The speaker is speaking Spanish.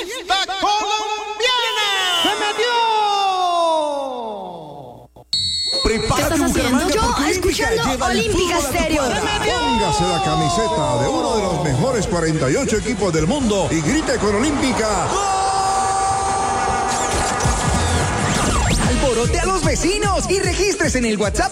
fiesta colombiana. ¡Se metió! Prepárate, ¿Qué estás haciendo? Bucaramanga, Yo porque escuchando lleva el Olímpica fútbol a tu Estéreo. cuadra. Póngase la camiseta de uno de los mejores 48 equipos del mundo y grite con Olímpica. Alborote a los vecinos y registres en el WhatsApp